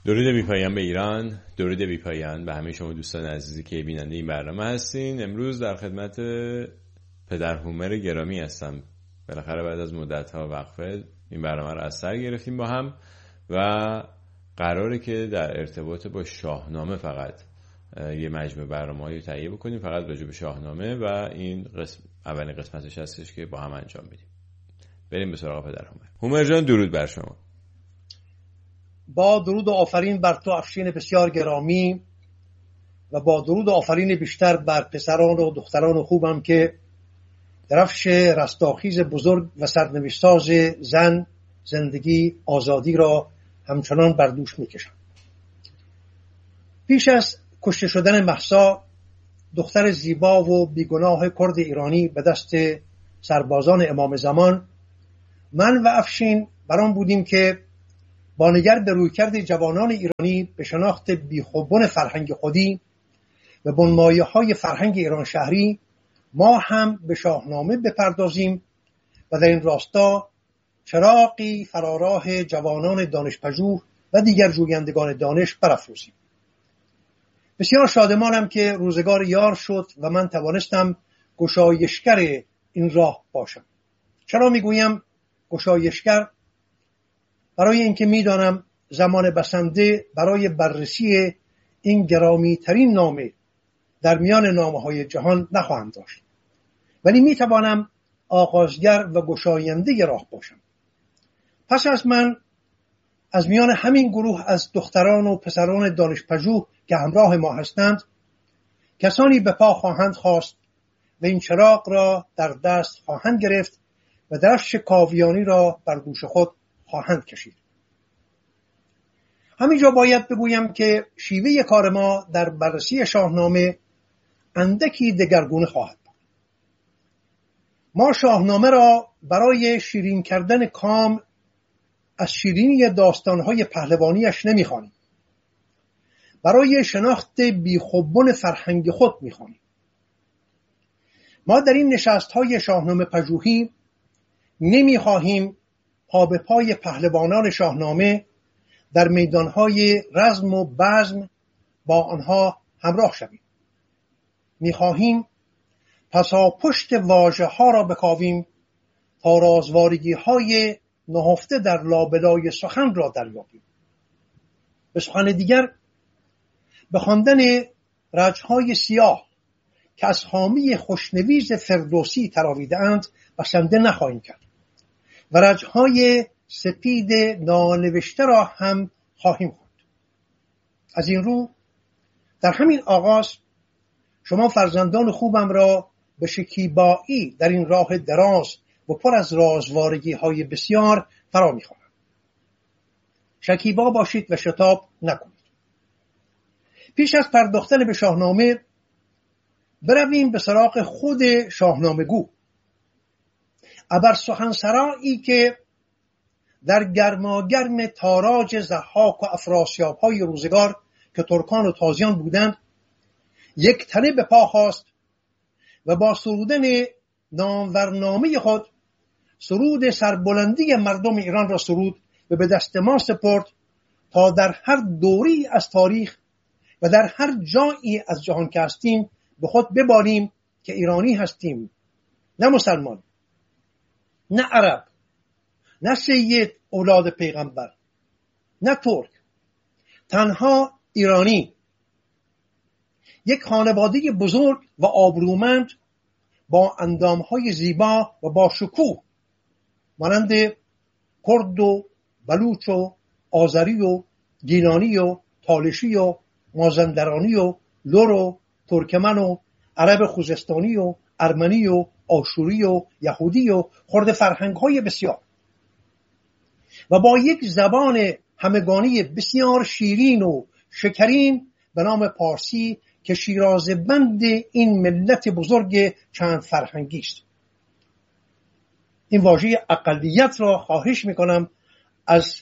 درود بی‌پایان به ایران، درود بی‌پایان به همه شما دوستان عزیزی که بیننده این برنامه هستین. امروز در خدمت پدر هومر گرامی هستم. بالاخره بعد از مدت‌ها وقفه این برنامه رو از سر گرفتیم با هم و قراره که در ارتباط با شاهنامه فقط یه مجموعه برنامه‌ای تهیه بکنیم فقط راجع به شاهنامه و این اولین قسمتش هستش که با هم انجام بدیم. بریم به سراغ پدر هومر. هومر جان درود بر شما. با درود و آفرین بر تو افشین بسیار گرامی و با درود و آفرین بیشتر بر پسران و دختران خوبم که درفش رستاخیز بزرگ و سرنوشت‌ساز زن، زندگی، آزادی را همچنان بر دوش می‌کشند. پیش از کشته شدن مهسا، دختر زیبا و بیگناه کرد ایرانی به دست سربازان امام زمان، من و افشین بران بودیم که با نگر به رویکرد جوانان ایرانی به شناخت بیخوبان فرهنگ خودی و بنمایه‌های فرهنگ ایران شهری ما هم به شاهنامه بپردازیم و در این راستا چراغی فراراه جوانان دانشپژوه و دیگر جویندگان دانش برافروزیم. بسیار شادمانم که روزگار یار شد و من توانستم گشایشگر این راه باشم. چرا میگویم گشایشگر؟ برای اینکه میدانم زمان بسنده برای بررسی این گرامی ترین نامه در میان نامه‌های جهان نخواهم داشت، ولی میتوانم آغازگر و گشاینده راه باشم. پس از من از میان همین گروه از دختران و پسران دانشپژوه که همراه ما هستند کسانی به پا خواهند خواست و این چراغ را در دست خواهند گرفت و درفش کاویانی را بر دوش خود خواهند کشید. همینجا باید بگویم که شیوه کار ما در بررسی شاهنامه اندکی دگرگونه خواهد بود. ما شاهنامه را برای شیرین کردن کام از شیرینی داستانهای پهلوانیش نمیخوانیم. برای شناخت بیخوبان فرهنگ خود میخوانیم. ما در این نشست‌های شاهنامه پژوهی نمیخواهیم پا به پای پهلوانان شاهنامه در میدانهای رزم و بزم با آنها همراه شویم. میخواهیم پساپشت واژه‌ها را بکاویم تا رازوارگی‌های نهفته در لابلای سخن را دریابیم. به سخن دیگر به خواندن رجهای سیاه که از حامی خوشنویس فردوسی تراویده‌اند بسنده نخواهیم کرد و رجهای سپید نانوشته را هم خواهیم خواند. از این رو در همین آغاز شما فرزندان خوبم را به شکیبایی در این راه دراز و پر از رازوارگی های بسیار فرا می‌خوانم. شکیبا باشید و شتاب نکنید. پیش از پرداختن به شاهنامه برویم به سراغ خود شاهنامه گو. ابر سخنسرایی که در گرماگرم تاراج ضحاک و افراسیاب های روزگار که ترکان و تازیان بودند یک تنه به پا خواست و با سرودن نامورنامه خود سرود سربلندی مردم ایران را سرود و به دست ما سپرد تا در هر دوری از تاریخ و در هر جایی از جهان که هستیم به خود ببالیم که ایرانی هستیم، نه مسلمان، نه عرب، نه سید اولاد پیغمبر، نه ترک، تنها ایرانی، یک خانواده بزرگ و آبرومند با اندامهای زیبا و با شکوه مانند کرد و بلوچ و آذری و گیلانی و تالشی و مازندرانی و لر و ترکمن و عرب خوزستانی و ارمنی و آشوری و یهودی و خرد فرهنگ‌های بسیار و با یک زبان همگانی بسیار شیرین و شکرین به نام پارسی که شیرازه‌بند این ملت بزرگ چند فرهنگی است. این واژه اقلیت را خواهش میکنم از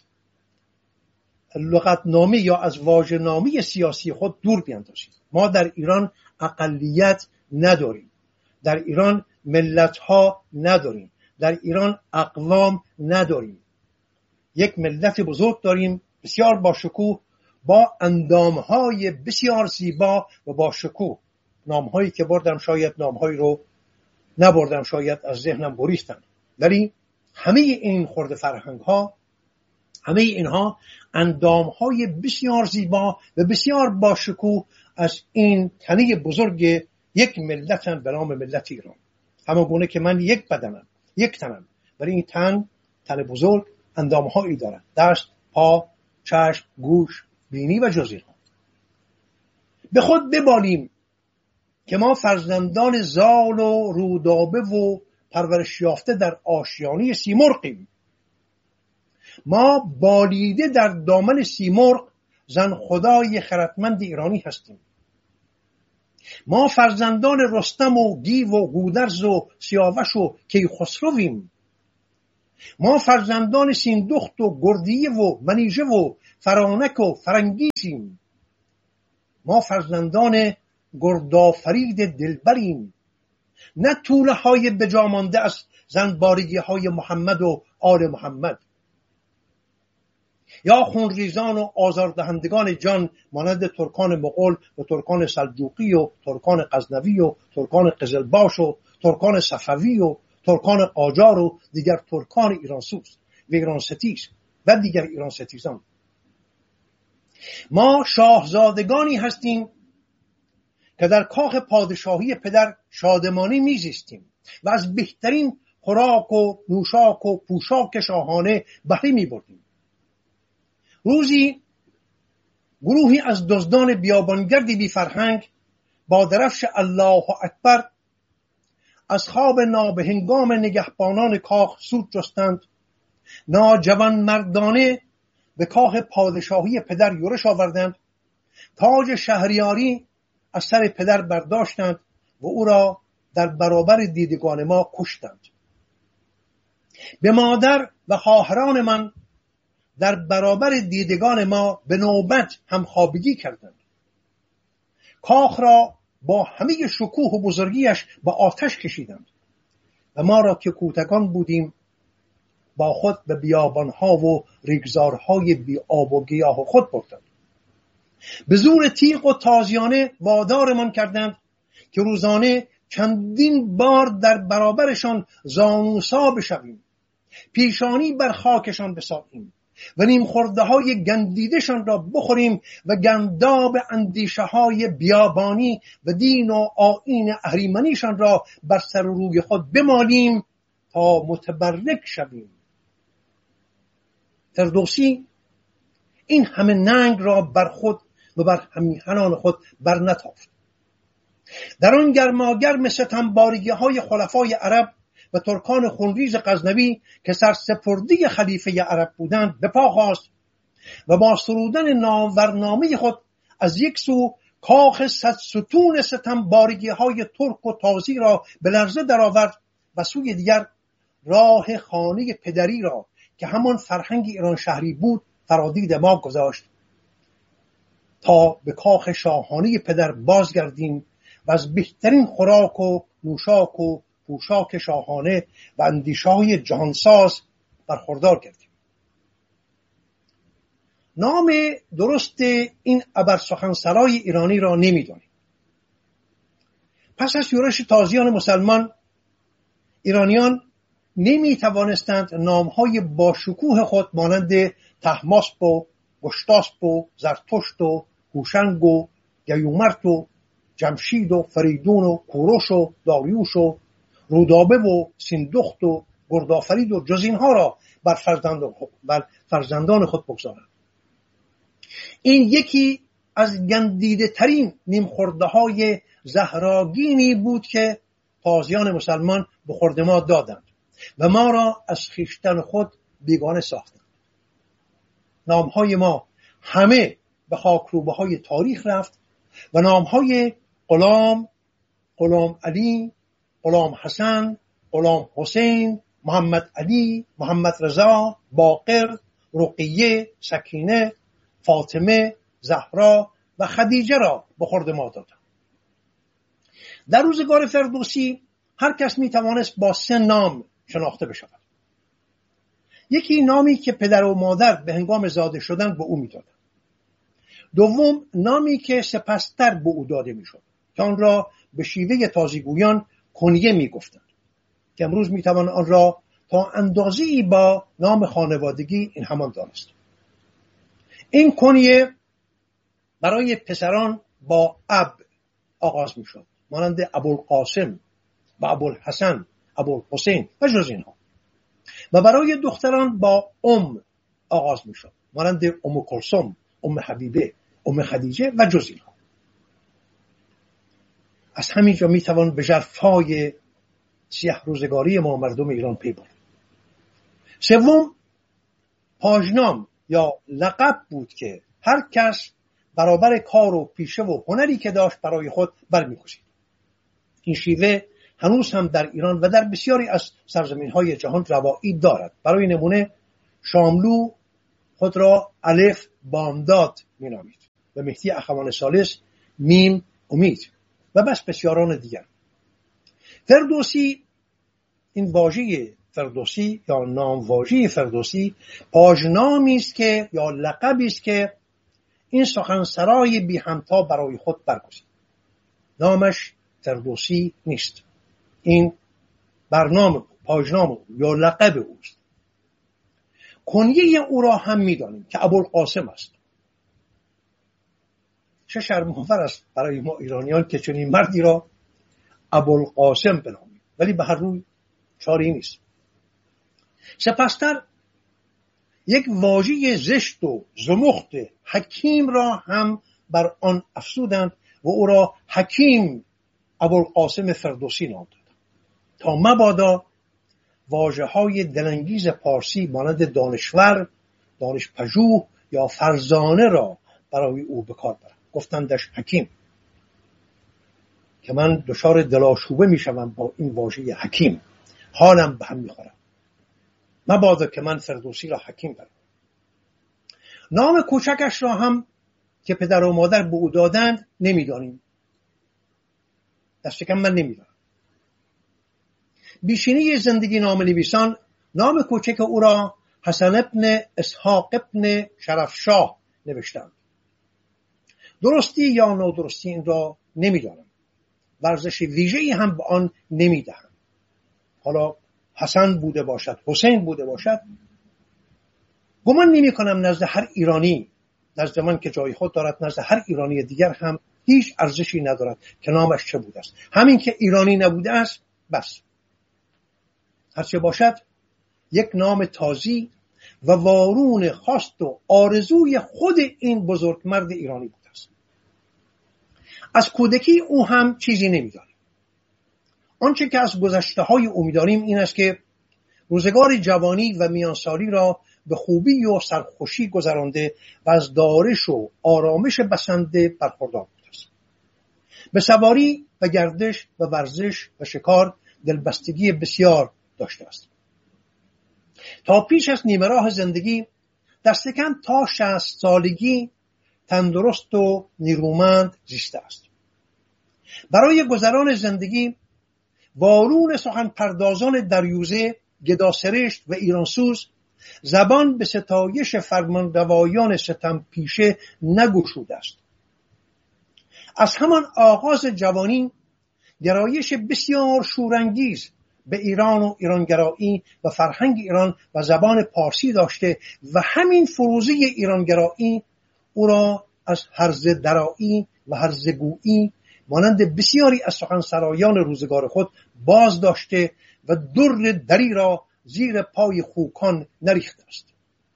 لغتنامه یا از واژه‌نامه سیاسی خود دور بیاندازید. ما در ایران اقلیت نداریم، در ایران ملت‌ها نداریم، در ایران اقوام نداریم. یک ملت بزرگ داریم بسیار با شکوه با اندامهای بسیار زیبا و با شکوه. نامهایی که بردم شاید نامهایی رو نبردم، شاید از ذهنم بریختن، ولی همه این خرده فرهنگ ها، همه اینها اندامهای بسیار زیبا و بسیار با شکوه از این تنه بزرگ یک ملتن به نام ملت ایران. همانگونه که من یک بدنم، یک تنم، ولی این تن بزرگ اندامهایی دارد: دست، پا، چشم، گوش، بینی و جز اینها. به خود ببالیم که ما فرزندان زال و رودابه و پرورش یافته در آشیانه سیمرغیم. ما بالیده در دامن سیمرغ زن خدای خردمند ایرانی هستیم. ما فرزندان رستم و گیو و گودرز و سیاوش و کیخسرویم. ما فرزندان سیندخت و گردیه و منیژه و فرانک و فرنگیزیم. ما فرزندان گردآفرید دلبریم، نه توله های بجامانده از زنبارگی های محمد و آل محمد، یا خونریزان و آزاردهندگان جان مانند ترکان مغول و ترکان سلجوقی و ترکان غزنوی و ترکان قزلباش و ترکان صفوی و ترکان قاجار و دیگر ترکان ایرانسوز و ایرانستیز و دیگر ایرانستیزان. ما شاهزادگانی هستیم که در کاخ پادشاهی پدر شادمانی میزیستیم و از بهترین خوراک و نوشاک و پوشاک شاهانه بهره میبردیم. روزی گروهی از دزدان بیابانگردی بی فرهنگ با درفش الله اکبر از خواب نابهنگام نگهبانان کاخ سود جستند. ناجوان مردانه به کاخ پادشاهی پدر یورش آوردند، تاج شهریاری از سر پدر برداشتند و او را در برابر دیدگان ما کشتند. به مادر و خواهران من در برابر دیدگان ما به نوبت همخوابگی کردند. کاخ را با همه شکوه و بزرگیش به آتش کشیدند و ما را که کوتکان بودیم با خود به بیابانها و ریگزارهای بی آب و گیاه خود بردند. به زور تیغ و تازیانه وادارمان کردند که روزانه چندین بار در برابرشان زانوسا بشویم، پیشانی بر خاکشان بساییم و نیم خورده های گندیدشان را بخوریم و گنداب اندیشه های بیابانی و دین و آیین اهریمنیشان را بر سر روی خود بمالیم تا متبرک شویم. فردوسی این همه ننگ را بر خود و بر همیهنان خود بر نتافت. در آن گرماگرم ستمبارگی های خلفای عرب و ترکان خونریز غزنوی که سرسپرده خلیفه عرب بودند به پا خاست و با سرودن نامورنامه خود از یک سو کاخ 100 ستون ستمبارگی های ترک و تازی را به لرزه درآورد و سوی دیگر راه خانه پدری را که همان فرهنگ ایران شهری بود فرادید ما گذاشت تا به کاخ شاهانه پدر بازگردیم و از بهترین خوراک و نوشاک و پوشاک شاهانه و اندیشه‌های جهانساز برخوردار گردیم. نام درست این ابرسخنسرای ایرانی را نمی‌دانیم. پس از یورش تازیان مسلمان، ایرانیان نمی‌توانستند نام‌های باشکوه خود مانند طهماسپ و گشتاسپ و زرتشت و هوشنگ و گیومرت و جمشید و فریدون و کوروش و داریوش و رودابه و سیندخت و گردآفرید و جز اینها را بر فرزندان خود بگذارند. این یکی از گندیده ترین نیم خورده های زهراگینی بود که تازیان مسلمان به خورد ما دادند و ما را از خویشتن خود بیگانه ساختند. نامهای ما همه به خاکروبه های تاریخ رفت و نامهای غلام، غلام علی، غلام حسن، غلام حسین، محمد علی، محمد رضا، باقر، رقیه، سکینه، فاطمه، زهرا و خدیجه را به خورد ما دادند. در روزگار فردوسی هر کس می توانست با 3 نام شناخته بشود. یکی نامی که پدر و مادر به هنگام زاده شدن به او می دادند. دوم، نامی که سپستر به او داده میشد که آن را به شیوه تازیگویان کنیه میگفتند که امروز میتوان آن را تا اندازه‌ای با نام خانوادگی این همان دانست. این کنیه برای پسران با اب آغاز میشد، مانند ابوالقاسم و ابوالحسن، ابوالحسین و جز اینها، و برای دختران با آغاز میشد، مانند ام کلثوم، ام حبیبه، ام خدیجه و جز اینها. از همینجا میتوان به ژرفای سیاه روزگاری ما مردم ایران پی برد. سوم، پاژنام یا لقب بود که هر کس برابر کار و پیشه و هنری که داشت برای خود برمی‌کشید. این شیوه هنوز هم در ایران و در بسیاری از سرزمین‌های جهان روایی دارد. برای نمونه شاملو خود را الف بامداد می‌نامید و مهدی اخوان ثالث میم امید و بس بسیاران دیگر. فردوسی، این واژه فردوسی یا نام واژه فردوسی پاژنامی است که یا لقبی است که این سخنسرای بی همتا برای خود برگزید. نامش فردوسی نیست، این برنامه پاژنام یا لقب اوست. کنیه او را هم می‌دانیم که ابوالقاسم است. چه شرم‌آور است برای ما ایرانیان که چنین مردی را ابوالقاسم بنامیم، ولی به هر روی چاره‌ای نیست. سپستر یک واژه زشت و زمخت حکیم را هم بر آن افزودند و او را حکیم ابوالقاسم فردوسی نام دادند تا مبادا واژه‌های دلانگیز پارسی مانند دانشور، دانشپژوه یا فرزانه را برای او به کار برند. گفتندش حکیم که من دچار دلاشوبه میشوم با این واژه حکیم، حالم به هم میخورم. مبادا که من فردوسی را حکیم برم. نام کوچکش را هم که پدر و مادر به او دادند نمیدانیم، دست کم من نمیدانم. بیشینی زندگی نام نویسان نام کوچک او را حسن ابن اسحاق ابن شرفشاه نوشتند. درستی یا نادرستی این را نمیدانم، ورزش ویژه‌ای هم به آن نمیدهم. حالا حسن بوده باشد، حسین بوده باشد، گمان نمی کنم نزد هر ایرانی، نزد من که جای خود دارد، نزد هر ایرانی دیگر هم هیچ ارزشی ندارد که نامش چه بوده است. همین که ایرانی نبوده است بس. هرچه باشد یک نام تازی و وارون خواست و آرزوی خود این بزرگمرد ایرانی بوده است. از کودکی او هم چیزی نمی‌دانیم. آنچه که از گذشته‌های او می‌دانیم این است که روزگار جوانی و میانسالی را به خوبی و سرخوشی گذرانده و از دارش و آرامش بسنده برخوردار بوده است. به سواری و گردش و ورزش و شکار دلبستگی بسیار داشته است. تا پیش از نیمه راه زندگی دست کم تا 60 سالگی تندرست و نیرومند زیسته است. برای گذران زندگی وارون سخن پردازان دریوزه، گداسرشت و ایرانسوز زبان به ستایش فرمانروایان ستم پیشه نگشوده است. از همان آغاز جوانی گرایش بسیار شورانگیز به ایران و ایرانگرایی و فرهنگ ایران و زبان پارسی داشته و همین فروزی ایرانگرایی او را از هرزه درایی و هرزگویی مانند بسیاری از سخنسرایان روزگار خود باز داشته و در دری را زیر پای خوکان نریخته است.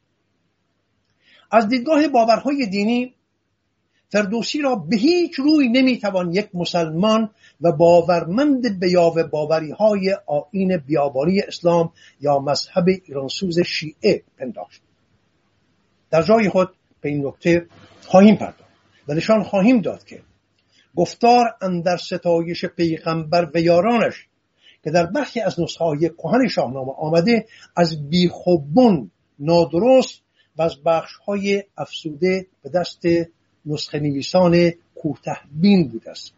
از دیدگاه باورهای دینی فردوسی را به هیچ روی نمیتوان یک مسلمان و باورمند به یاوه باوری‌های آیین بیابانی اسلام یا مذهب ایرانسوز شیعه پنداشت. در جای خود به این نکته خواهیم پرداخت و نشان خواهیم داد که گفتار اندر ستایش پیغمبر و یارانش که در برخی از نسخه‌های کهن شاهنامه آمده از بیخوبون، نادرست و از بخش‌های افسوده به دست نسخه نویسان کوته‌بین بوده است.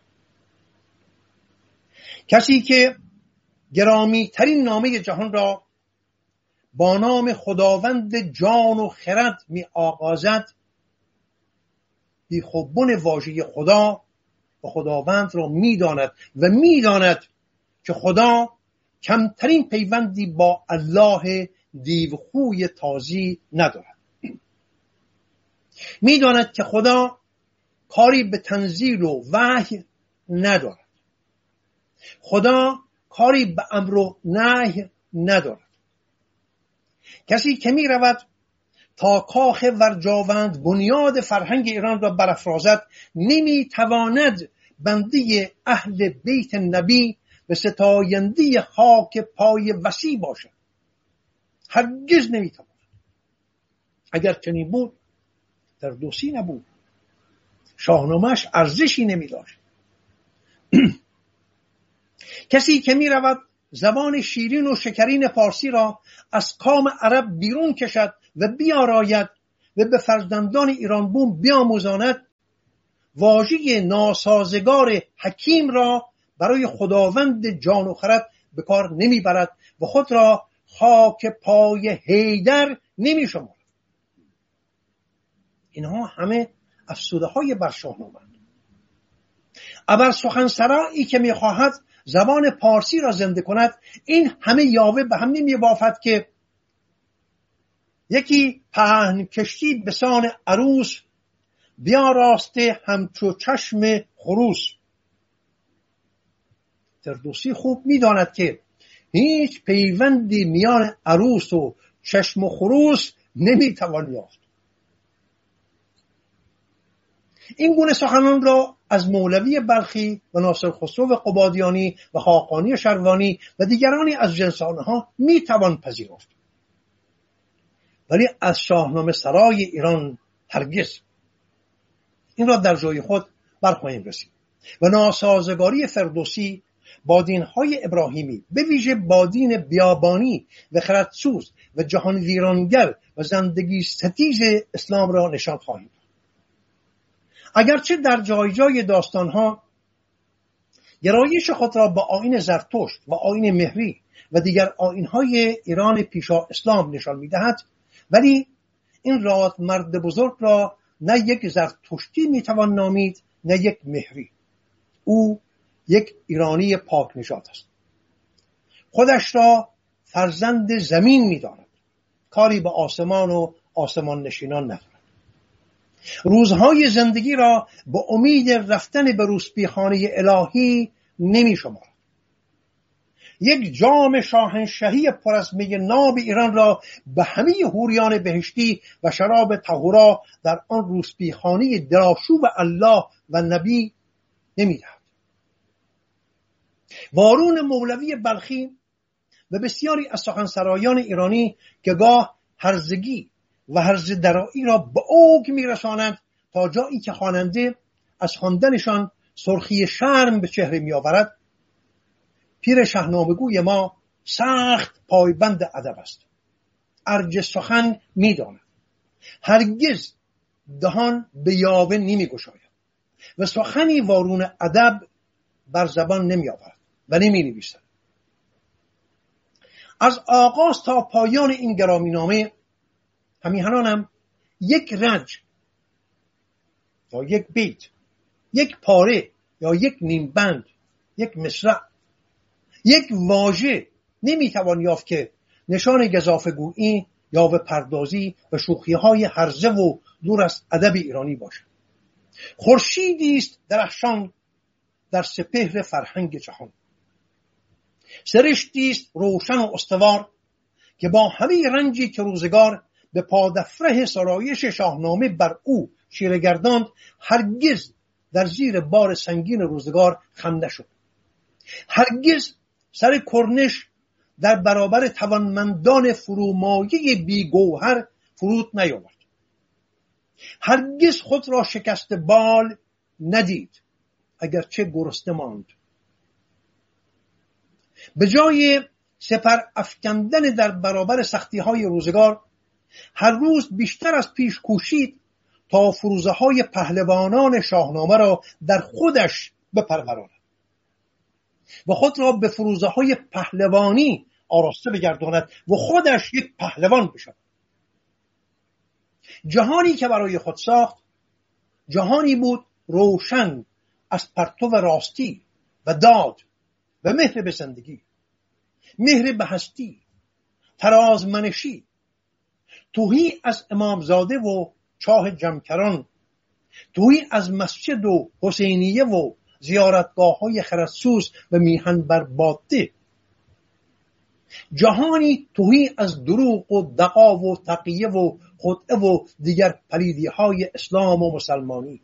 کسی که گرامی ترین نامه جهان را با نام خداوند جان و خرد می آغازد بیخوبون واژه خدا و خداوند را میداند و میداند که خدا کمترین پیوندی با الله دیوخوی تازی ندارد. میداند که خدا کاری به تنزیل و وحی ندارد. خدا کاری به امر و نهی ندارد. کسی که می رود تا کاخ ورجاوند بنیاد فرهنگ ایران را برافرازد نمی تواند بنده اهل بیت نبی و ستاینده خاک پای وسیع باشد. هرگز نمی تواند. اگر چنین بود فردوسی نبود، شاهنامه‌اش ارزشی نمی داشت. کسی که می رود زبان شیرین و شکرین فارسی را از کام عرب بیرون کشد و بیاراید و به فرزندان ایران بوم بیاموزاند، واژه ناسازگار حکیم را برای خداوند جان و خرد به کار نمی برد و خود را خاک پای حیدر نمی شمارد. اینها همه افسوده های بر شاهنامه. ابر سخنسرایی که می خواهد زبان پارسی را زنده کند، این همه یاوه به هم نمی بافد که یکی پهن کشتی به سان عروس بیاراسته همچو چشم خروس. فردوسی خوب می داند که هیچ پیوندی میان عروس و چشم و خروس نمی توان یافت. این گونه سخنان را از مولوی بلخی و ناصر خسرو قبادیانی و خاقانی شروانی و دیگرانی از جنس آنها می توان پذیرفت، ولی از شاهنامه سرای ایران هرگز. این را در جای خود برخواهیم رسید. و ناسازگاری فردوسی با دینهای ابراهیمی، به ویژه با دین بیابانی و خردسوز و جهان ویرانگر و زندگی ستیز اسلام را نشان خواهیم. اگرچه در جای جای داستانها گرایش خود را با آیین زرتشت و آیین مهری و دیگر آیینهای ایران پیشا اسلام نشان می‌دهد، ولی این راد مرد بزرگ را نه یک زرتشتی میتوان نامید نه یک مهری. او یک ایرانی پاک نژاد است. خودش را فرزند زمین می‌داند. کاری به آسمان و آسمان نشینان ندارد. روزهای زندگی را به امید رفتن به روسپیخانه الهی نمی شمارد. یک جام شاهنشهی پر از می ناب ایران را به همه حوریان بهشتی و شراب طهورا در آن روسپیخانه درآشوب الله و نبی نمی دهد. وارون مولوی بلخی و بسیاری از سخنسرایان ایرانی که گاه هرزگی و هرزه درایی را به اوج می‌رسانند تا جایی که خواننده از خواندنشان سرخی شرم به چهره می‌آورد، پیر شاهنامه‌گوی ما سخت پایبند ادب است. ارج سخن می‌داند. هرگز دهان به یاوه نمی‌گشاید و سخنی وارون ادب بر زبان نمی‌آورد و نمی‌نویسد. از آغاز تا پایان این گرامینامه همیهنانم یک رنج یا یک بیت، یک پاره یا یک نیمبند، یک مصرع، یک واژه نمیتوان یافت که نشان گزافه‌گویی یا به پردازی و شوخی‌های هرزه و دور از ادب ایرانی باشد. خورشیدی است درخشان در سپهر فرهنگ جهان. سرشتی است روشن و استوار که با همه رنجی که روزگار به پادفره سرایش شاهنامه بر او چیره گرداند، هرگز در زیر بار سنگین روزگار خم نشد. هرگز سر کرنش در برابر توانمندان فرومایه بیگوهر فرود نیاورد. هرگز خود را شکست بال ندید، اگرچه گرسنه ماند. به جای سپر افکندن در برابر سختی‌های روزگار، هر روز بیشتر از پیش کوشید تا فروزه های پهلوانان شاهنامه را در خودش بپروراند و خود را به فروزه های پهلوانی آراسته بگرداند و خودش یک پهلوان بشود. جهانی که برای خود ساخت جهانی بود روشن از پرتو راستی و داد و مهر به زندگی، مهر به هستی، ترازمنشی، توهی از امامزاده و چاه جمکران، توهی از مسجد و حسینیه و زیارتگاه های خردسوز و میهن بر باده، جهانی توهی از دروغ و دغا و تقیه و خدعه و دیگر پلیدی های اسلام و مسلمانی،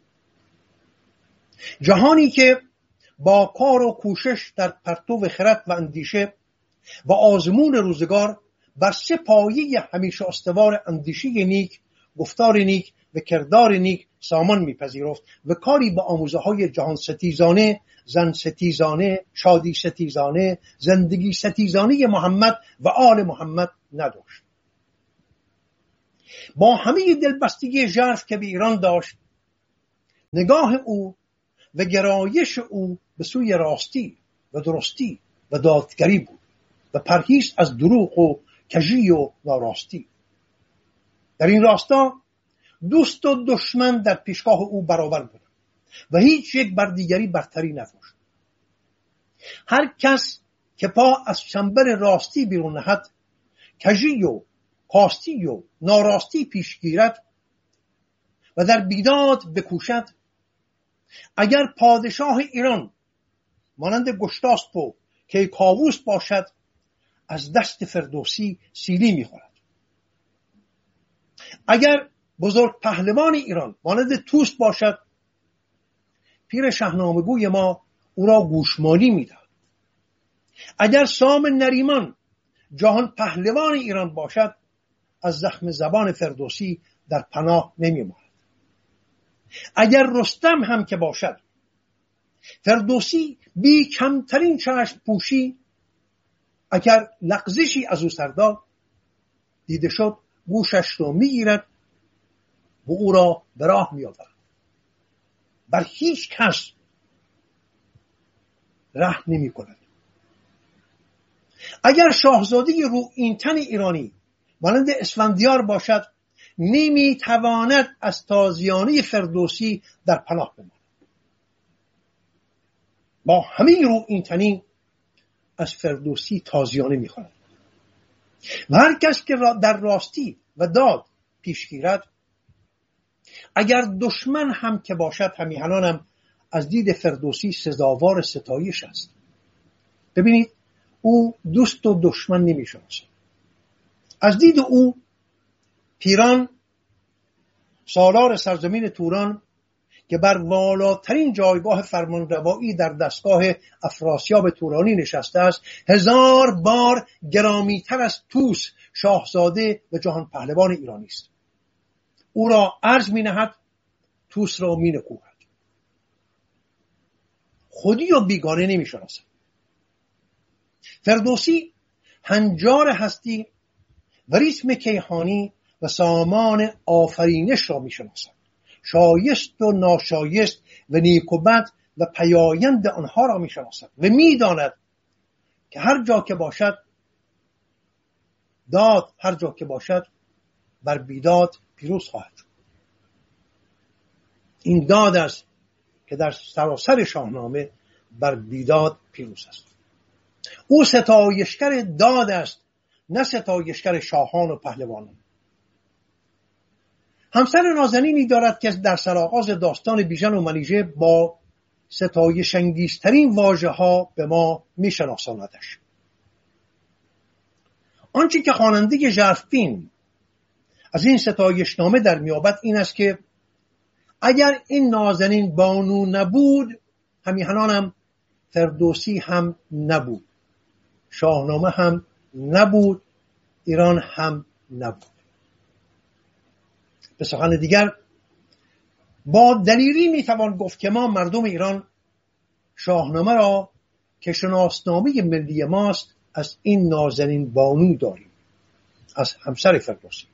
جهانی که با کار و کوشش در پرتو خرد و اندیشه و آزمون روزگار بر سه پایه همیشه استوار اندیشه نیک، گفتار نیک و کردار نیک سامان میپذیرفت و کاری با آموزه های جهان ستیزانه، زن ستیزانه، شادی ستیزانه، زندگی ستیزانه محمد و آل محمد نداشت. با همه دلبستگی ژرف که به ایران داشت، نگاه او و گرایش او به سوی راستی و درستی و دادگری بود و پرهیز از دروغ و کژی و ناراستی. در این راستا دوست و دشمن در پیشگاه او برابر بود و هیچ یک بر دیگری برتری نداشت. هر کس که پا از چنبر راستی بیرون نهد، کژی و کاستی و ناراستی پیش گیرد و در بیداد بکوشد، اگر پادشاه ایران مانند گشتاسپ و کیکاووس باشد، از دست فردوسی سیلی میخورد. اگر بزرگ پهلوان ایران مانند توس باشد، پیر شاهنامه‌گوی ما او را گوشمالی میدهد. اگر سام نریمان جهان پهلوان ایران باشد، از زخم زبان فردوسی در پناه نمیماند. اگر رستم هم که باشد، فردوسی بی کمترین چشم پوشی اگر لغزشی از او سرداد دیده شد، گوشش رو میگیرد و او را به راه میآورد. بر هیچ کس رحم نمی کند. اگر شاهزاده رویینتن ایرانی مانند اسفندیار باشد، نمی تواند از تازیانه فردوسی در پناه بماند. با همه رویینتنی از فردوسی تازیانه می خواند. و هر کس که در راستی و داد پیش گیرد، اگر دشمن هم که باشد، همیهنانم از دید فردوسی سزاوار ستایش است. ببینید، او دوست و دشمن نمی شناسد. از دید او پیران، سالار سرزمین توران که بر والاترین جایگاه فرمانروایی در دستگاه افراسیاب تورانی نشسته است، 1000 بار گرامی‌تر از توس، شاهزاده و جهان پهلوان ایرانی است. او را عرض می نهد، توس را می نکوهد. خودی و بیگانه نمی شناسد. فردوسی هنجار هستی و ریتم کیهانی و سامان آفرینش را می شناسد. شایست و ناشایست و نیک و بد و پیایند آنها را می شناسد و می داند که هر جا که باشد داد، هر جا که باشد بر بیداد پیروز خواهد شد. این داد است که در سراسر شاهنامه بر بیداد پیروز است. او ستایشگر داد است، نه ستایشگر شاهان و پهلوانان. همسر نازنینی دارد که در سرآغاز داستان بیژن و منیژه با ستایش انگیزترین واژه ها به ما میشناساندش. آنچه که خواننده ژرفبین از این ستایشنامه در میابد این است که اگر این نازنین بانو نبود، همیهنانم فردوسی هم نبود، شاهنامه هم نبود، ایران هم نبود. به سخن دیگر، با دلیری میتوان گفت که ما مردم ایران شاهنامه را که شناسنامه ملی ماست از این نازنین بانو داریم، از همسر فردوسی.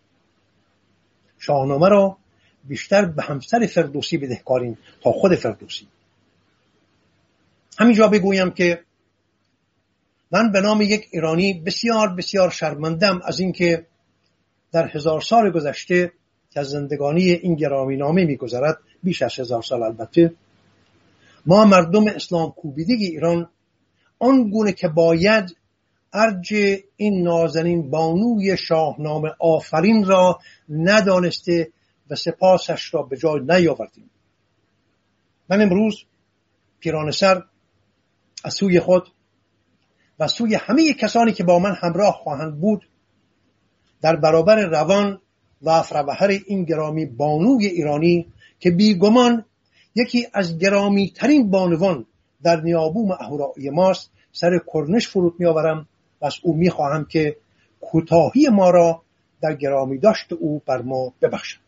شاهنامه را بیشتر به همسر فردوسی بدهکاریم تا خود فردوسی. همینجا بگویم که من به نام یک ایرانی بسیار بسیار شرمندم از اینکه در 1000 سال گذشته که از زندگانی این گرامی نامه می‌گذرد، بیش از 1000 سال البته، ما مردم اسلام کوبیده ایران آن گونه که باید ارج این نازنین بانوی شاهنامه آفرین را ندانسته و سپاسش را به جای نیاوردیم. من امروز پیرانه سر از سوی خود و سوی همه کسانی که با من همراه خواهند بود در برابر روان و افروهر این گرامی بانوی ایرانی که بیگمان یکی از گرامی ترین بانوان در نیابوم اهورایی ماست سر کرنش فرود میآورم و از او میخواهم که کوتاهی ما را در گرامی داشت او بر ما ببخشد.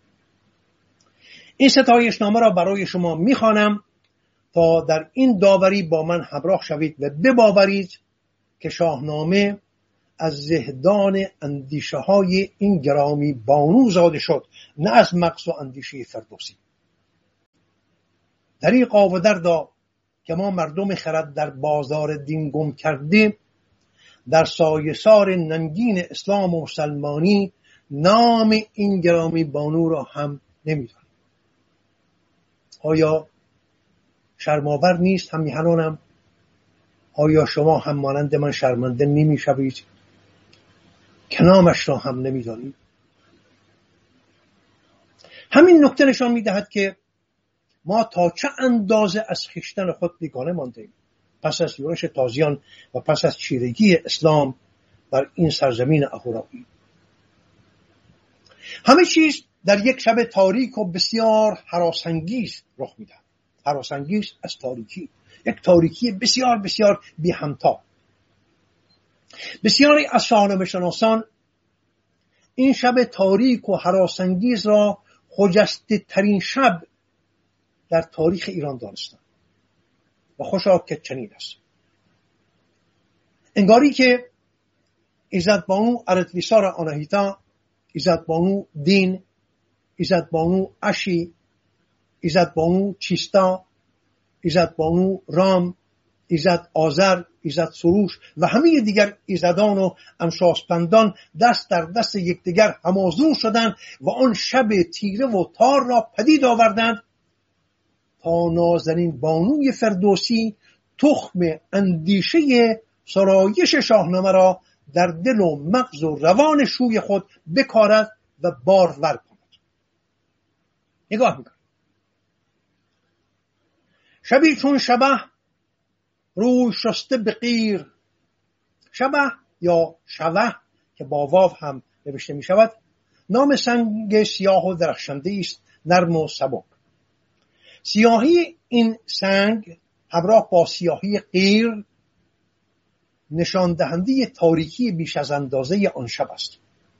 این ستایشنامه را برای شما میخوانم تا در این داوری با من همراه شوید و بباورید که شاهنامه از زهدان اندیشه های این گرامی بانو زاده شد، نه از مغز و اندیشه فردوسی. دریغا و دردا که ما مردم خرد در بازار دین گم کرده، در سایه‌سار ننگین اسلام و مسلمانی نام این گرامی بانو را هم نمی‌دانیم. آیا شرم‌آور نیست همیهنانم؟ آیا شما هم مانند من شرمنده نمی‌شوید که نامش را هم نمی‌دانید؟ همین نکته نشان می‌دهد که ما تا چه اندازه از خویشتن خود بیگانه مانده‌ایم پس از یورش تازیان و پس از چیرگی اسلام بر این سرزمین اهورایی. همه چیز در یک شب تاریک و بسیار هراسانگیز رخ می‌دهد. هراسانگیز از تاریکی، یک تاریکی بسیار بسیار بی همتا. بسیاری از شاهنامه شناسان این شب تاریک و هراسانگیز را خجسته ترین شب در تاریخ ایران دانستند و خوشا که چنین است. انگاری که ایزدبانو اردویسار آناهیتا، ایزدبانو دین، ایزدبانو اشی، ایزدبانو چیستا، ایزدبانو رام، ایزد آذر، ایزد سروش و همه دیگر ایزدان و امشاسپندان دست در دست یکدیگر همازون شدند و آن شب تیره و تار را پدید آوردند تا نازنین بانوی فردوسی تخم اندیشه سرایش شاهنامه را در دل و مغز و روان شوی خود بکارد و بارور کند. نگاه میکنید. شبی چون شبه روی شسته به قیر. شبه یا شوه که با واو هم نوشته می شود نام سنگ سیاه و درخشنده است، نرم و سبک. سیاهی این سنگ همراه با سیاهی قیر نشان دهنده تاریکی بیش از اندازه آن شب است.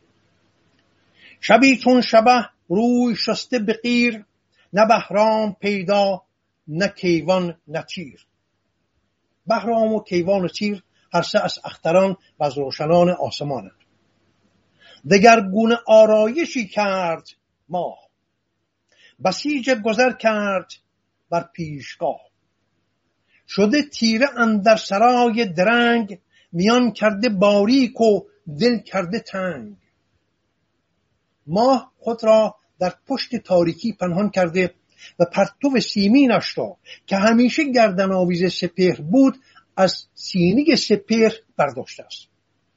شبی چون شبه روی شسته به قیر، نه بهرام پیدا نه کیوان نه تیر. بهرام و کیوان و تیر هر سه از اختران و از روشنان آسمانند. دگر گونه آرایشی کرد ماه، بسیج گذر کرد بر پیشگاه. شده تیره اندر سرای درنگ، میان کرده باریک و دل کرده تنگ. ماه خود را در پشت تاریکی پنهان کرده و پرتو سیمینش را که همیشه گردن آویز سپهر بود از سینه سپهر برداشته است.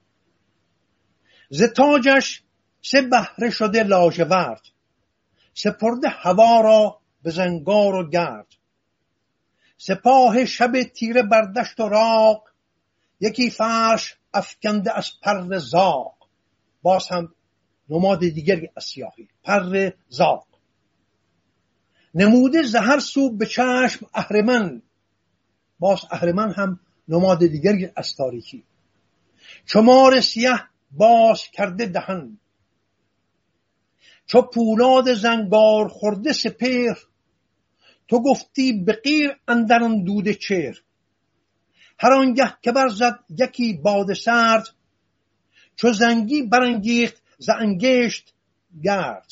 ز تاجش سه بهره شده لاژورد، سپرده هوا را به زنگار و گرد. سپاه شب تیره بردشت و راق، یکی فرش افکنده از پر زاغ. باز هم نماد دیگری از سیاهی، پر زاغ. نموده زهر سو به چشم اهرمن. باز اهرمن هم نماد دیگری از تاریکی. چمار سیاه باز کرده دهن. چو پولاد زنگار خورده سپهر، تو گفتی به قیر اندران دود چهر. هر آنگه که برزد یکی باد سرد، چو زنگی برانگیخت ز انگشت گرد.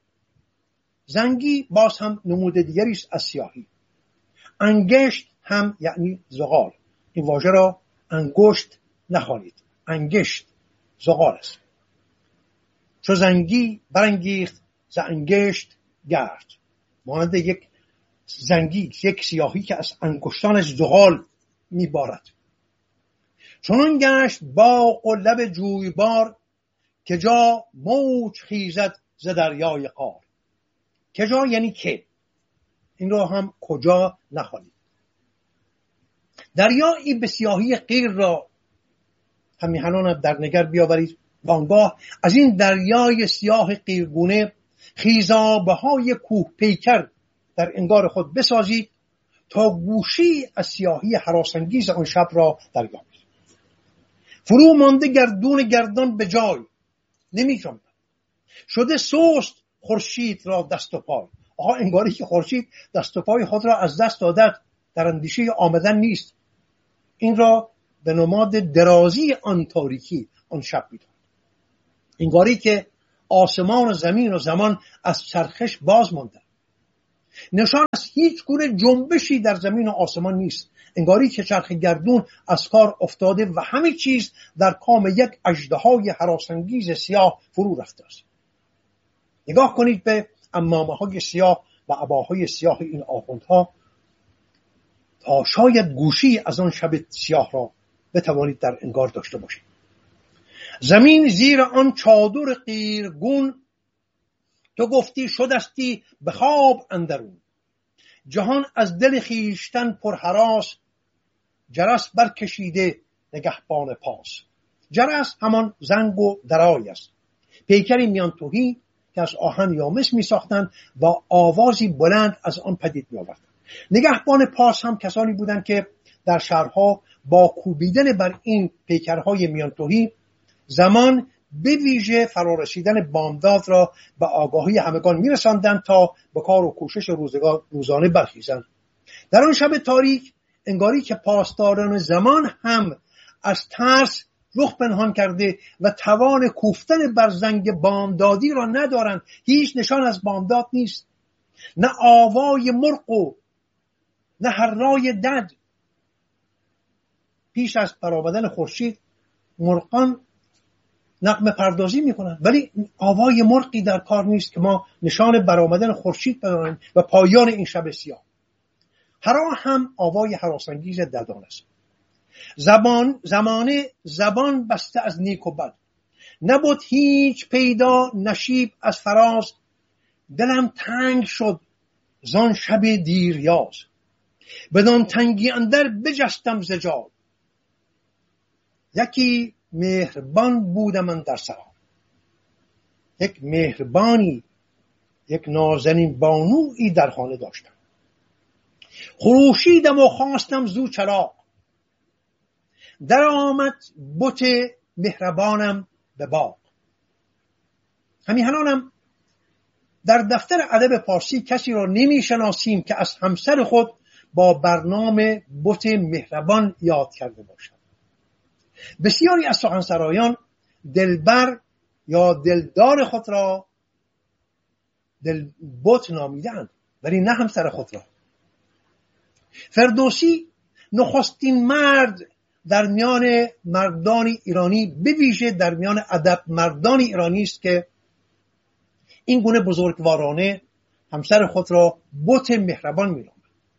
زنگی باز هم نمود دیگری است از سیاهی. انگشت هم یعنی زغال. این واژه را انگشت نخوانید، انگشت زغال است. چو زنگی برانگیخت ز انگشت گرد. مانند یک زنگی، یک سیاهی که از انگشتانش زغال میبارد. چنان گشت باغ و لب جویبار، که جا موج خیزد ز دریای قار. که جا یعنی که، این رو هم کجا نخوانید. دریایی به سیاهی قیر را همیهنان در نگر بیاورید و آنگاه از این دریای سیاه قیرگونه خیزابه های کوه پیکر در انگار خود بسازید تا گوشی از سیاهی هراسانگیز آن شب را دریابید. فرو مانده گردون گردان به جای نمی جنبد، شده سست خورشید را دست و پای. انگاری که خورشید دست و پای خود را از دست دادد، در اندیشه آمدن نیست. این را به نماد درازی آن تاریکی آن شب می‌داند. انگاری که آسمان و زمین و زمان از چرخش باز مانده، نشان از هیچ گونه جنبشی در زمین و آسمان نیست. انگاری که چرخ گردون از کار افتاده و همه چیز در کام یک اژدهای هراسانگیز سیاه فرو رفته است. نگاه کنید به عمامه‌های سیاه و عباهای سیاه این آخوندها تا شاید گوشی از آن شب سیاه را بتوانید در انگار داشته باشید. زمین زیر آن چادر قیرگون، تو گفتی شدستی به خواب اندرون. جهان از دل خیشتن پر هراس، جرس برکشیده نگهبان پاس. جرس همان زنگ و درای است، پیکری میان تهی که از آهن یا مس می ساختند و آوازی بلند از آن پدید می آوردند. نگهبان پاس هم کسانی بودند که در شهرها با کوبیدن بر این پیکرهای میان تهی زمان به ویژه فرارسیدن بامداد را به آگاهی همگان میرساندند تا به کار و کوشش روزانه برخیزند. در آن شب تاریک انگاری که پاسداران زمان هم از ترس رخ پنهان کرده و توان کوفتن بر زنگ بامدادی را ندارند. هیچ نشان از بامداد نیست، نه آوای مرغ و نه هرای دد. پیش از برآمدن خورشید مرغان نغمه پردازی میکنن، ولی آوای مرغی در کار نیست که ما نشان برآمدن خورشید بدانیم و پایان این شب سیاه. هرا هم آوای هراسانگیز ددان است. زبان بسته از نیک و بد، نبود هیچ پیدا نشیب از فراز. دلم تنگ شد زان شب دیریاز، بدان تنگی اندر بجستم ز جای. یکی مهربان بودم من در سرا، یک مهربانی، یک نازنین بانویی در خانه داشتم. خروشیدم و خواستم زو چراغ، در آمد بت مهربانم به باغ. همیهنانم در دفتر ادب پارسی کسی را نمی شناسیم که از همسر خود با برنامه بت مهربان یاد کرده باشد. بسیاری از سخنسرایان دلبر یا دلدار خود را بت نامیدند، ولی نه همسر خود را. فردوسی نخستین مرد در میان مردان ایرانی، به ویژه در میان ادب مردان ایرانی است که این گونه بزرگوارانه همسر خود را بت مهربان می‌نامد.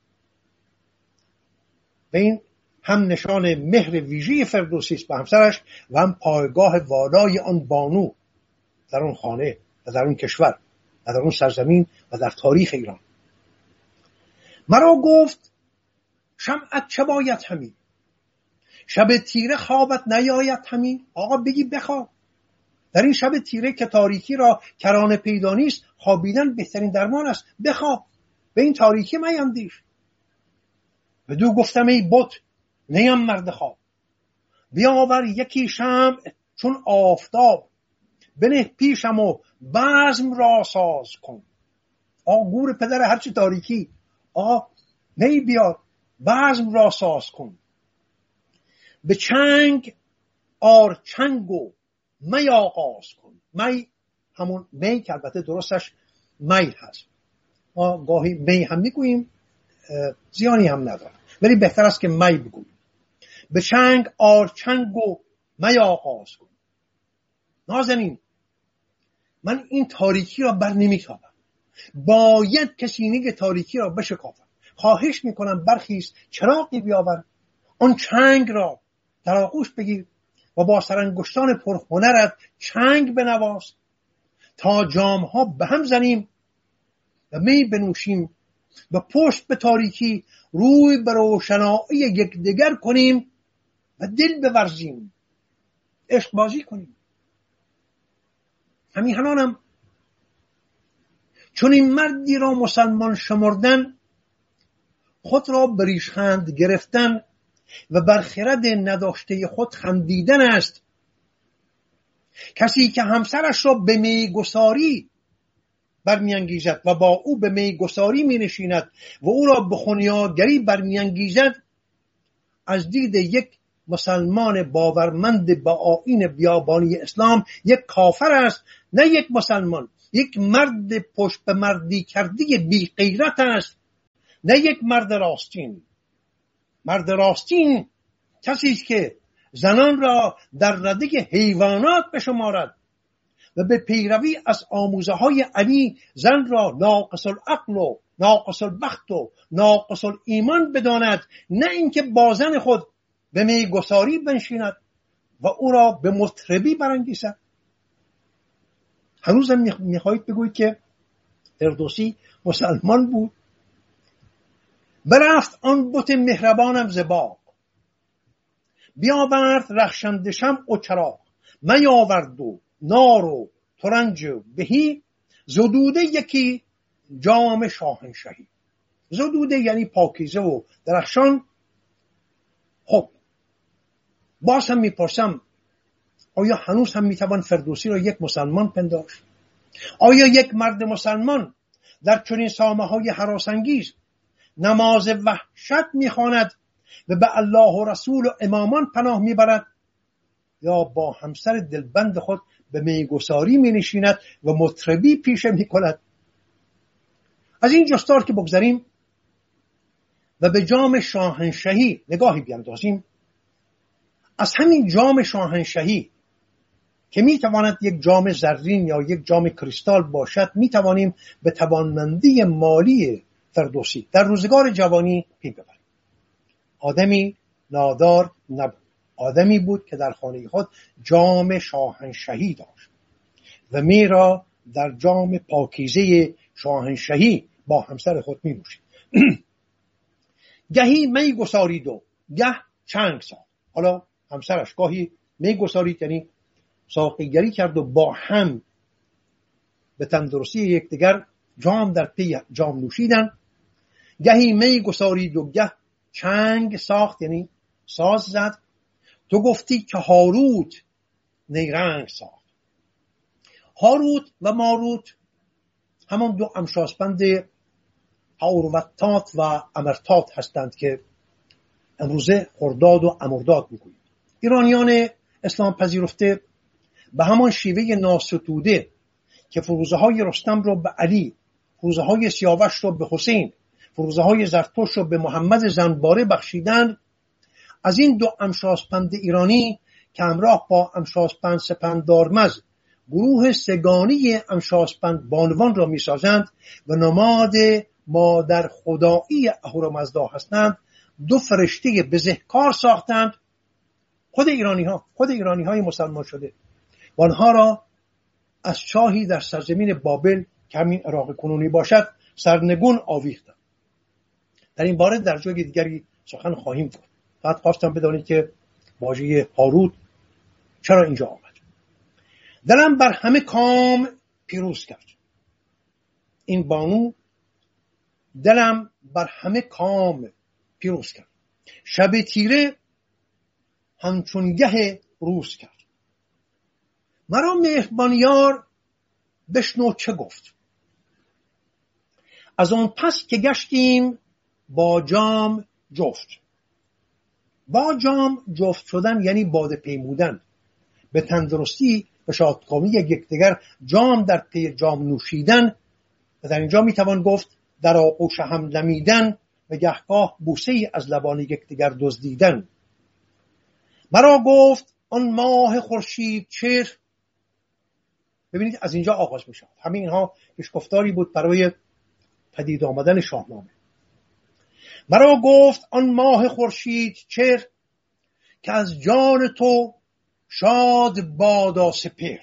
و این هم نشان مهر ویژه فردوسی است به همسرش و هم پایگاه والای آن بانو در آن خانه و در آن کشور و در آن سرزمین و در تاریخ ایران. مرا گفت شمعت چه باید همی، شب تیره خوابت نیاید همی. آقا بگی بخواب. در این شب تیره که تاریکی را کرانه پیدا نیست، خوابیدن بهترین درمان است. بخواب، به این تاریکی میندیش. بدو گفتم ای بت نیم مرد خواب، بیاور یکی شمع چون آفتاب. بنه پیشم و بزم را ساز کن. گور پدر هرچی تاریکی، نی بیار، بزم را ساز کن. به چنگ آر چنگ و می آغاز کن. می همون می که البته درستش می هست، ما گاهی می هم میگوییم، زیانی هم نداره، ولی بهتر است که می بگوییم. به چنگ آر چنگ و می آغاز کن. نازنین من این تاریکی را بر نمیتابم، باید که سینه تاریکی را بشکافم. خواهش میکنم برخیز، چراغی بیاور، آن چنگ را در آغوش بگیر و با سرانگشتان پرهنرت چنگ بنواز تا جامها به هم زنیم و می بنوشیم و پشت به تاریکی روی به روشنایی یکدیگر کنیم و دل بورزیم، عشق بازی کنیم. همیهنانم چون این مردی را مسلمان شمردن، خود را به ریشخند گرفتن و بر خرد نداشته خود خندیدن است. کسی که همسرش را به میگساری برمیانگیزد و با او به میگساری می نشیند و او را به خونیاگری برمیانگیزد، از دید یک مسلمان باورمند به آیین بیابانی اسلام یک کافر است، نه یک مسلمان. یک مرد پشت به مردی کرده بی غیرت است، نه یک مرد راستین. مرد راستین کسی است که زنان را در رده حیوانات بشمارد و به پیروی از آموزه های علی زن را ناقص العقل و ناقص البخت و ناقص الایمان بداند، نه اینکه با زن خود به میگساری بنشیند و او را به مطربی برانگیزد. هنوزم میخواهید بگویید که فردوسی مسلمان بود؟ برفت آن بت مهربانم ز باغ، بیاورد رخشنده شمع و چراغ، میاورد و نار و ترنج و بهی، زدوده یکی جام شاهنشهی. زدوده یعنی پاکیزه و درخشان. خب باز هم میپرسم، آیا هنوز هم میتوان فردوسی را یک مسلمان پنداشت؟ آیا یک مرد مسلمان در چنین سامه های هراسانگیز نماز وحشت میخواند و به الله و رسول و امامان پناه میبرد، یا با همسر دلبند خود به میگساری مینشیند و مطربی پیشه میکند؟ از این جستار که بگذاریم و به جام شاهنشهی نگاهی بیاندازیم، از همین جام شاهنشهی که میتواند یک جام زرین یا یک جام کریستال باشد، میتوانیم به توانمندی مالی فردوسی در روزگار جوانی پی ببریم. آدمی نادار نبود، آدمی بود که در خانه خود جام شاهنشهی داشت و میرا در جام پاکیزه شاهنشهی با همسر خود می نوشید. گهی می گسارید و گه چنگ ساخت. حالا همسرش گاهی می گسارید یعنی ساقیگری کرد و با هم به تندرستی یکدیگر جام در پی جام نوشیدن. گهی می گسارید و گه چنگ ساخت یعنی ساز زد. تو گفتی که هاروت نیرنگ ساخت. هاروت و ماروت همان دو امشاسپند هاروتات و امرتات هستند که امروزه خرداد و امرداد میگوییم. ایرانیان اسلام پذیرفته به همان شیوه ناستوده که فروزه های رستم رو به علی، فروزه های سیاوش رو به حسین، فروزه های زرتشت رو به محمد زنباره بخشیدن، از این دو امشاسپند ایرانی که همراه با امشاسپند سپندارمز گروه سگانی امشاسپند بانوان را می سازند و نماد مادر خدایی اهورامزدا هستند، دو فرشته بزهکار ساختند. خود ایرانی های مسلمان شده و آنها را از چاهی در سرزمین بابل که همین عراق کنونی باشد سرنگون آویختند. در این باره در جای دیگری سخن خواهیم گفت. فقط خواستم بدانید که واژه هاروت چرا اینجا آمد. دلم بر همه کام پیروز کرد. این بانو دلم بر همه کام پیروز کرد. شب تیره همچون گه روز کرد. مرا مهربان یار بشنو چه گفت. از آن پس که گشتیم با جام جفت. با جام جفت شدن یعنی باده پیمودن، به تندرستی و شادکامی یکدیگر جام در پی جام نوشیدن و در اینجا میتوان گفت در آغوش هم دمیدن و گهگاه بوسه ای از لبان یکدیگر دزدیدن. مرا گفت آن ماه خورشید چهر ببینید از اینجا آغاز می شود. همین اینها پیشگفتاری بود برای پدید آمدن شاهنامه. مرا گفت آن ماه خورشید چهر، که از جان تو شاد بادا سپهر.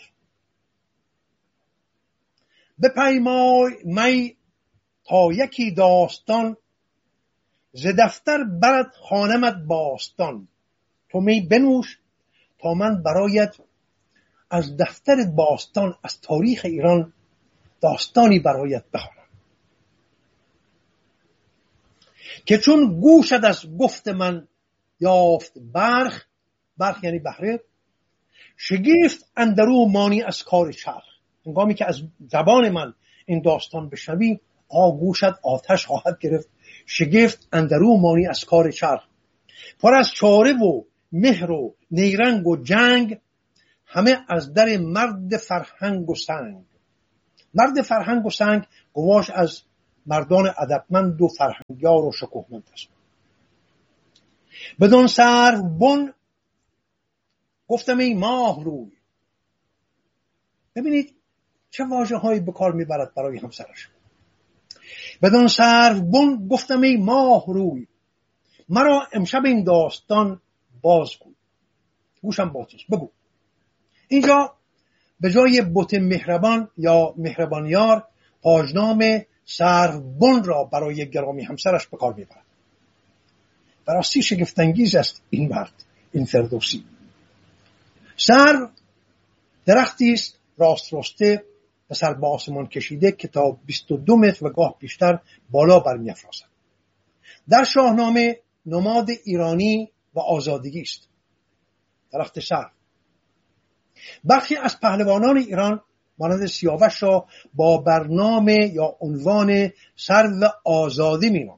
بپیمای می تا یکی داستان، ز دفتر برد خوانمت باستان. تو می بنوش تا من برایت از دفتر باستان، از تاریخ ایران داستانی برایت بخوانم، که چون گوشت از گفت من یافت برخ. برخ یعنی بهره. شگفت اندرو مانی از کار چرخ. هنگامی که از زبان من این داستان بشنوی، گوشت آتش خواهد گرفت. شگفت اندرو مانی از کار چرخ. پر از چاره و مهر و نیرنگ و جنگ، همه از در مرد فرهنگ و سنگ. مرد فرهنگ و سنگ گواش از مردان ادبمند و فرهنگیار و شکوهمند است. بدان سرو بن گفتم ای ماه روی. ببینید چه واژه هایی به کار میبرد برای همسرش. بدان سرو بن گفتم ای ماه روی، مرا امشب این داستان بازگو. گوشم باز بگو. اینجا به جای بت مهربان یا مهربانیار، پاژنام سروبن را برای گرامی همسرش به کار میبرد. به راستی شگفت انگیز است این مرد، این فردوسی. سرو درختی است راست راسته و سر به آسمان کشیده که تا 22 متر و گاه بیشتر بالا برمی‌افرازد. در شاهنامه نماد ایرانی و آزادگی است درخت سرو. برخی از پهلوانان ایران مانند سیاوش را با برنامه یا عنوان سرو آزادی می‌نامند.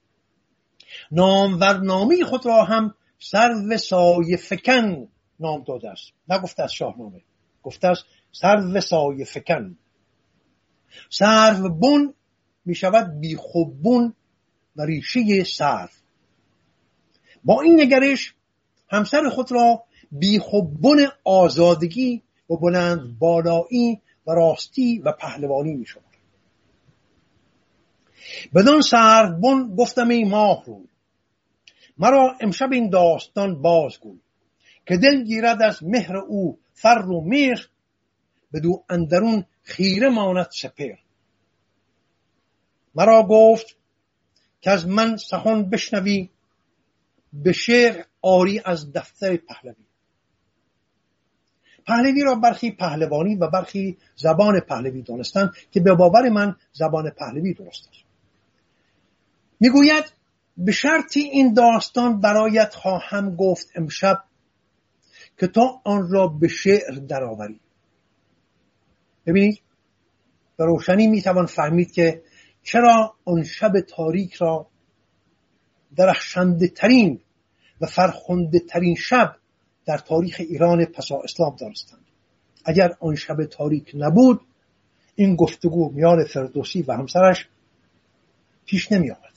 نامورنامه خود را هم سرو سایه فکن نام داده است. نگفته از شاهنامه، گفته است سرو سایه فکن. سرو بن می شود بیخوبون و ریشه سرو. با این نگرش همسر خود را بیخوبون آزادگی و بلند بالایی و راستی و پهلوانی می شود. بدان سرو بن گفتم ای ماه روی، مرا امشب این داستان بازگوی. که دل گیرد از مهر او فر و مهر، بدو اندرون خیره ماند سپهر. مرا گفت که از من سخن بشنوی، به شعر آری از دفتر پهلوی. پهلوی را برخی پهلوانی و برخی زبان پهلوی دانستند که به باور من زبان پهلوی درست است. میگوید به شرطی این داستان برایت خواهم گفت امشب، که تا آن را به شعر درآوری. ببینید به روشنی میتوان فهمید که چرا آن شب تاریک را درخشنده ترین و فرخنده ترین شب در تاریخ ایران پسا اسلام دانستند. اگر آن شب تاریک نبود، این گفتگو میان فردوسی و همسرش پیش نمی آمد.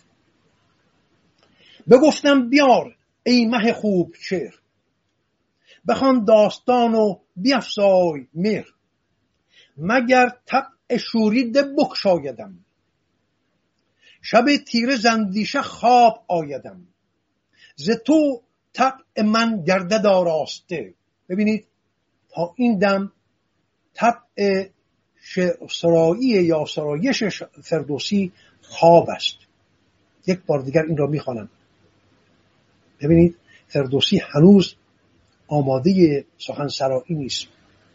بگفتم بیار ای مه خوب شعر، بخوان داستان و بیفزای مهر. مگر طبع شوریده بگشایدم، شب تیره زندیشه خواب آیدم. ز تو طبع من گردد آراسته. ببینید تا این دم طبع سرایی یا سرایش فردوسی خواب است. یک بار دیگر این را میخوانم. ببینید فردوسی هنوز آماده سخن سرایی نیست.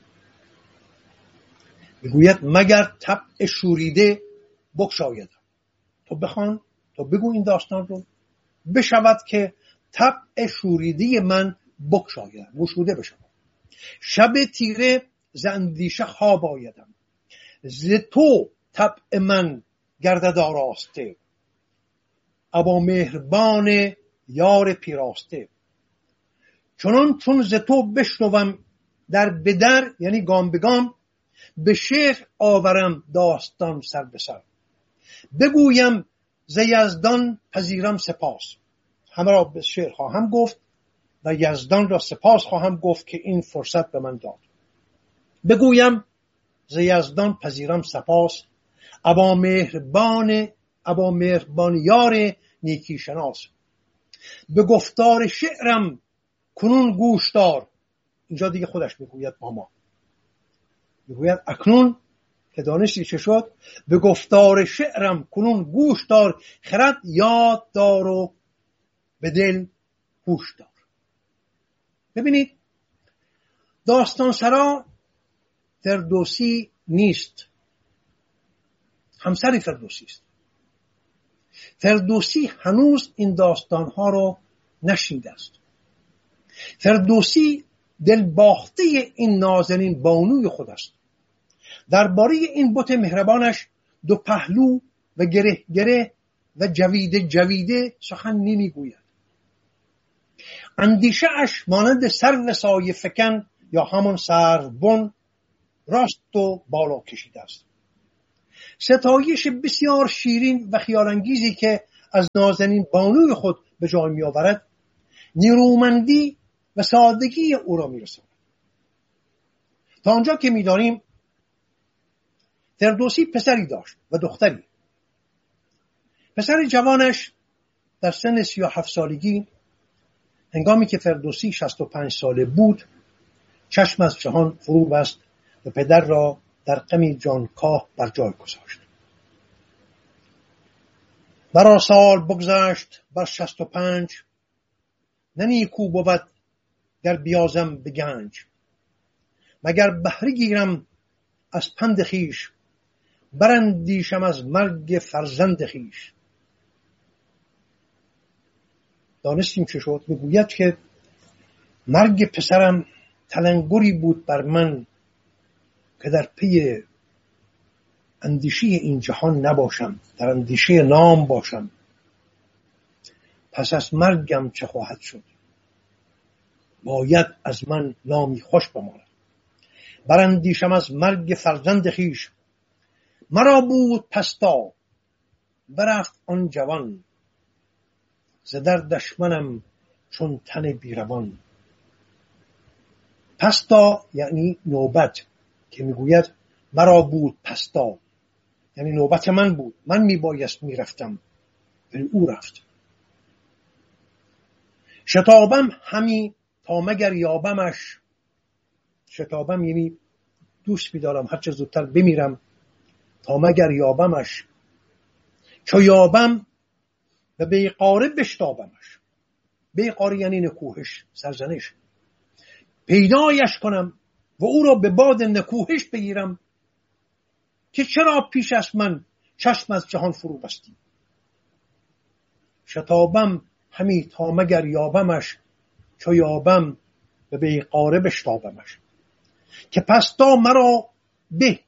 میگوید مگر طبع شوریده بگشایدم. تو بخوان، تو بگو این داستان رو، بشود که طبع شوریده من بگشایدم، گشوده بشم. شب تیره ز اندیشه خواب آیدم. ز تو طبع من گردد آراسته. ابا مهربان یار پیراسته. چون ز تو بشنوم در بدر، یعنی گام به گام، به شعر آورم داستان سر به سر. بگویم ز یزدان پذیرم سپاس. همه را به شعر خواهم گفت و یزدان را سپاس خواهم گفت که این فرصت به من داد. بگویم ز یزدان پذیرم سپاس، ابا مهربان یار نیکی شناس. به گفتار شعرم کنون گوش دار. اینجا دیگه خودش میگوید با ما، میگوید اکنون که دانستی چه شد، به گفتار شعرم کنون گوش دار، خرد یاد دار و به دل هوش دار. ببینید داستان سرا فردوسی نیست، همسر فردوسی است. فردوسی هنوز این داستانها رو نشنیده است. فردوسی دل باخته این نازنین بانوی خود است. درباره این بت مهربانش دو پهلو و گره گره و جویده جویده سخن نمیگوید. اندیشه اش مانند سرو سایه فکن یا همان سروبن راست و بالا کشیده است. ستایش بسیار شیرین و خیالانگیزی که از نازنین بانوی خود به جای می آورد نیرومندی و سادگی او را می رساند. تا آنجا که می دانیم فردوسی پسری داشت و دختری. پسر جوانش در سن 37 سالگی هنگامی که فردوسی 65 ساله بود چشم از جهان فرو بست و پدر را در غمی جانکاه بر جای گذاشت. مرا سال بگذشت بر 65، نه نیکو بود گر بیازم به گنج. مگر بهره گیرم از پند خویش، براندیشم از مرگ فرزند خویش. دانستیم چه شد؟ میگوید که مرگ پسرم تلنگری بود بر من که در پی اندیشه این جهان نباشم، در اندیشه نام باشم. پس از مرگم چه خواهد شد؟ باید از من نامی خوش بماند. براندیشم از مرگ فرزند خویش، مرا بود پستا برفت آن جوان، ز دردش منم چون تن بیروان. پستا یعنی نوبت، که میگوید مرا بود پستا یعنی نوبت من بود، من میبایست میرفتم ولی او رفت. شتابم همی تا مگر یابمش. شتابم یعنی دوست می‌دارم هرچه زودتر بمیرم تا مگر یابمش. چو یابم و بیقاره بشتابمش. بیقاره یعنی نکوهش، سرزنش. پیدایش کنم و او را به باد نکوهش بگیرم که چرا پیش از من چشم از جهان فرو بستی. شتابم همی تا مگر یابمش، چو یابم و بیقاره بشتابمش. که پستا مرا به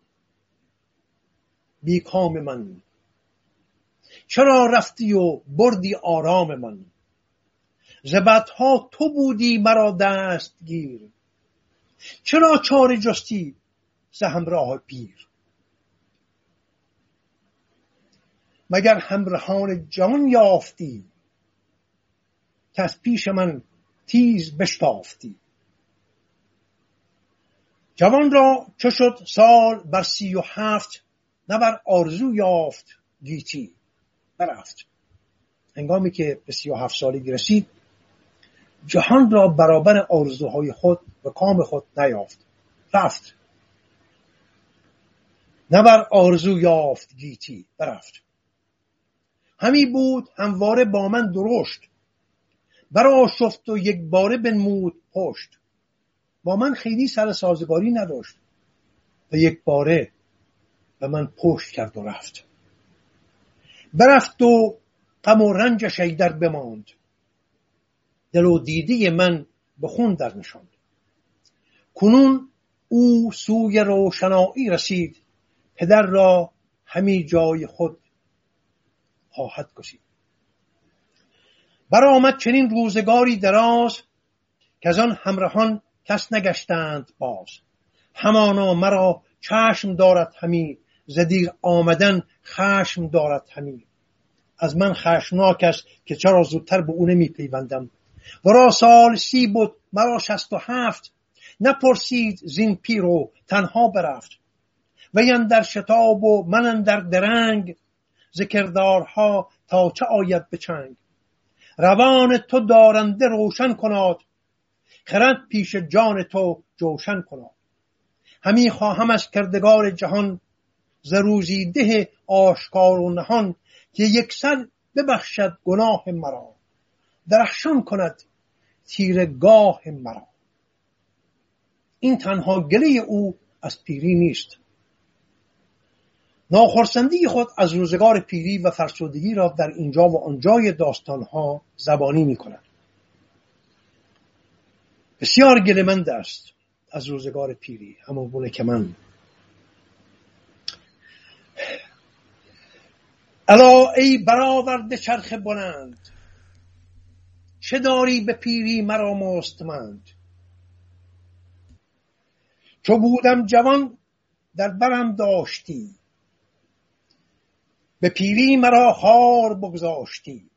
بی کام من، چرا رفتی و بردی آرام من. ز بدها تو بودی مرا دستگیر، چرا چاره جستی ز همراه پیر. مگر همراهان جان یافتی، که از پیش من تیز بشتافتی. جوان را چو شد سال بر 37، نه بر آرزو یافت گیتی برفت. هنگامی که به 37 سالگی رسید جهان را برابر آرزوهای خود و کام خود نیافت، رفت. نه بر آرزو یافت گیتی برفت. همی بود همواره با من درشت، برا شفت و یک باره بنمود پشت. با من خیلی سر سازگاری نداشت و یک باره به من پشت کرد و رفت. برفت و غم و رنجش ایدر بماند، دل و دیده من به خون در نشاند. کنون او سوی روشنایی رسید، پدر را همی جای خود خواهد گزید. برآمد چنین روزگاری دراز، که از آن همراهان کس نگشتند باز. همانا مرا چشم دارد همی، ز دیر آمدن خشم دارد همی. از من خشمناک است که چرا زودتر به او نمی پیوندم. ورا سال 30 بود مرا 67، نپرسید زین پیر و تنها برفت. وی اندر شتاب و من اندر درنگ، ز کردارها تا چه آید به چنگ. روان تو دارنده روشن کناد، خرد پیش جان تو جوشن کناد. همی خواهم از کردگار جهان، ز روزیده آشکار و نهان. که یکسر ببخشد گناه مرا، درخشان کند تیرگاه مرا. این تنها گله او از پیری نیست. ناخرسندی خود از روزگار پیری و فرسودگی را در اینجا و آنجای داستانها زبانی می کند. بسیار گله‌مند است از روزگار پیری، همان گونه که من. الا ای برآورده چرخ بلند، چه داری به پیری مرا مستمند. چو بودم جوان در برم داشتی، به پیری مرا خوار بگذاشتی.